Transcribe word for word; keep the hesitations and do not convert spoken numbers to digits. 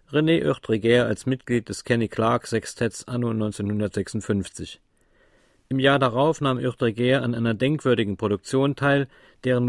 René Oechtreguer als Mitglied des Kenny Clarke Sextetts anno neunzehnhundertsechsundfünfzig. Im Jahr darauf nahm Oechtreguer an einer denkwürdigen Produktion teil, deren